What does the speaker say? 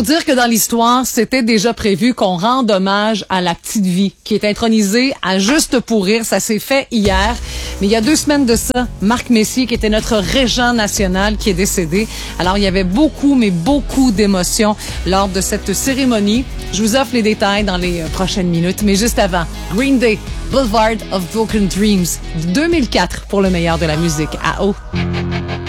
Faut dire que dans l'histoire, c'était déjà prévu qu'on rende hommage à la petite vie, qui est intronisée à Juste pour rire. Ça s'est fait hier. Mais il y a 2 semaines de ça, Marc Messier, qui était notre régent national, qui est décédé. Alors, il y avait beaucoup, mais beaucoup d'émotions lors de cette cérémonie. Je vous offre les détails dans les prochaines minutes. Mais juste avant, Green Day, Boulevard of Broken Dreams, 2004 pour le meilleur de la musique à eau.